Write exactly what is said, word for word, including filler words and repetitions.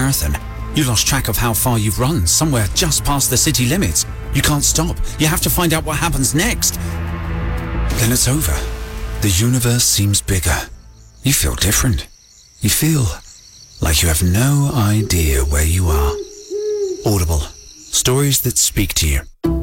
marathon. You lost track of how far you've run, somewhere just past the city limits. You can't stop. You have to find out what happens next. Then it's over. The universe seems bigger. You feel different. You feel like you have no idea where you are. Audible. Stories that speak to you.